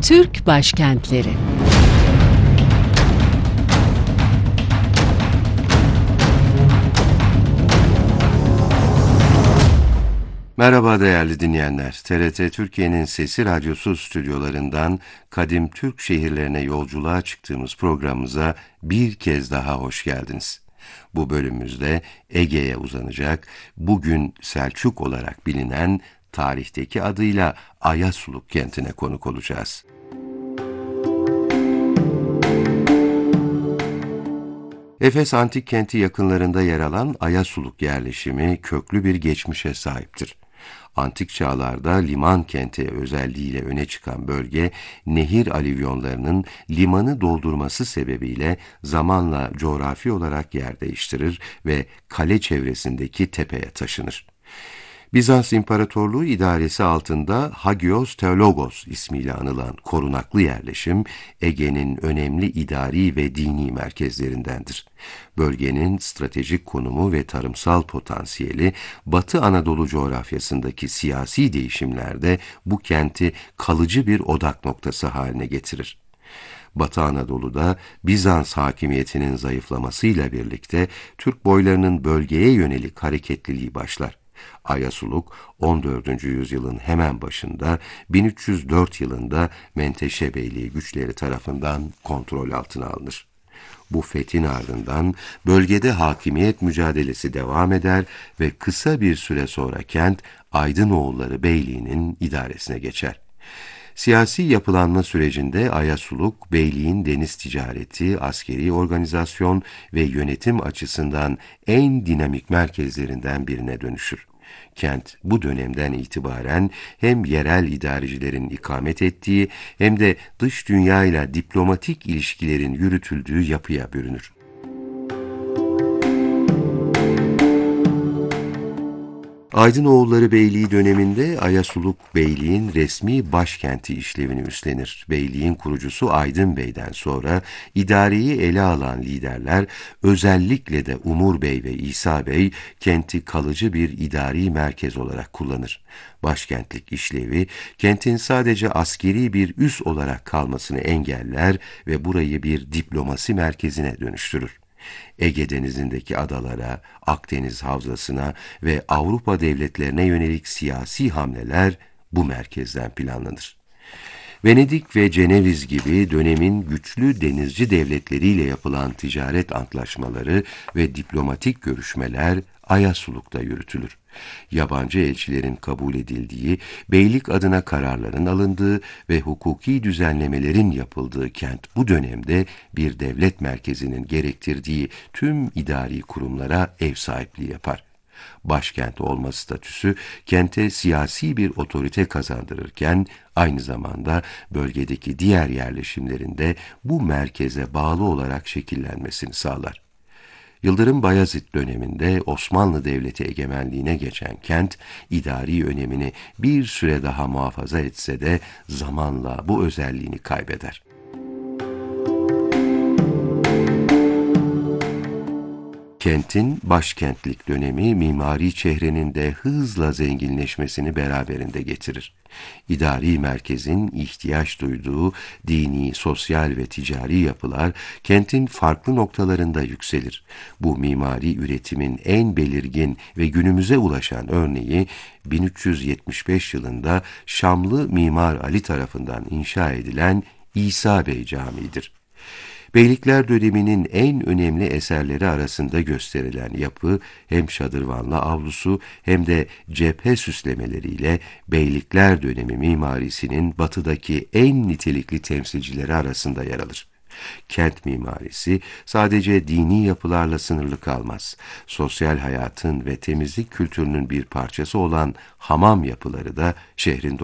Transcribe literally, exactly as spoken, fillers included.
Türk başkentleri. Merhaba değerli dinleyenler. T R T Türkiye'nin Sesi Radyosu stüdyolarından kadim Türk şehirlerine yolculuğa çıktığımız programımıza bir kez daha hoş geldiniz. Bu bölümümüzde Ege'ye uzanacak, bugün Selçuk olarak bilinen tarihteki adıyla Ayasuluk kentine konuk olacağız. Efes Antik Kenti yakınlarında yer alan Ayasuluk yerleşimi köklü bir geçmişe sahiptir. Antik çağlarda liman kenti özelliğiyle öne çıkan bölge, nehir alüvyonlarının limanı doldurması sebebiyle zamanla coğrafi olarak yer değiştirir ve kale çevresindeki tepeye taşınır. Bizans İmparatorluğu idaresi altında Hagios Theologos ismiyle anılan korunaklı yerleşim, Ege'nin önemli idari ve dini merkezlerindendir. Bölgenin stratejik konumu ve tarımsal potansiyeli, Batı Anadolu coğrafyasındaki siyasi değişimlerde bu kenti kalıcı bir odak noktası haline getirir. Batı Anadolu'da Bizans hakimiyetinin zayıflamasıyla birlikte Türk boylarının bölgeye yönelik hareketliliği başlar. Ayasuluk, on dördüncü yüzyılın hemen başında bin üç yüz dört yılında Menteşe Beyliği güçleri tarafından kontrol altına alınır. Bu fethin ardından bölgede hakimiyet mücadelesi devam eder ve kısa bir süre sonra kent Aydınoğulları Beyliği'nin idaresine geçer. Siyasi yapılanma sürecinde Ayasuluk, beyliğin deniz ticareti, askeri organizasyon ve yönetim açısından en dinamik merkezlerinden birine dönüşür. Kent bu dönemden itibaren hem yerel idarecilerin ikamet ettiği hem de dış dünyayla diplomatik ilişkilerin yürütüldüğü yapıya bürünür. Aydınoğulları Beyliği döneminde Ayasuluk Beyliğin resmi başkenti işlevini üstlenir. Beyliğin kurucusu Aydın Bey'den sonra idareyi ele alan liderler, özellikle de Umur Bey ve İsa Bey, kenti kalıcı bir idari merkez olarak kullanır. Başkentlik işlevi, kentin sadece askeri bir üs olarak kalmasını engeller ve burayı bir diplomasi merkezine dönüştürür. Ege Denizi'ndeki adalara, Akdeniz Havzası'na ve Avrupa devletlerine yönelik siyasi hamleler bu merkezden planlanır. Venedik ve Ceneviz gibi dönemin güçlü denizci devletleriyle yapılan ticaret antlaşmaları ve diplomatik görüşmeler Ayasuluk'ta yürütülür. Yabancı elçilerin kabul edildiği, beylik adına kararların alındığı ve hukuki düzenlemelerin yapıldığı kent bu dönemde bir devlet merkezinin gerektirdiği tüm idari kurumlara ev sahipliği yapar. Başkent olma statüsü kente siyasi bir otorite kazandırırken aynı zamanda bölgedeki diğer yerleşimlerinde bu merkeze bağlı olarak şekillenmesini sağlar. Yıldırım Bayezid döneminde Osmanlı Devleti egemenliğine geçen kent, idari önemini bir süre daha muhafaza etse de zamanla bu özelliğini kaybeder. Kentin başkentlik dönemi mimari çehrenin de hızla zenginleşmesini beraberinde getirir. İdari merkezin ihtiyaç duyduğu dini, sosyal ve ticari yapılar kentin farklı noktalarında yükselir. Bu mimari üretimin en belirgin ve günümüze ulaşan örneği bin üç yüz yetmiş beş yılında Şamlı Mimar Ali tarafından inşa edilen İsa Bey Camii'dir. Beylikler döneminin en önemli eserleri arasında gösterilen yapı, hem şadırvanlı avlusu hem de cephe süslemeleriyle Beylikler dönemi mimarisinin batıdaki en nitelikli temsilcileri arasında yer alır. Kent mimarisi sadece dini yapılarla sınırlı kalmaz. Sosyal hayatın ve temizlik kültürünün bir parçası olan hamam yapıları da şehrin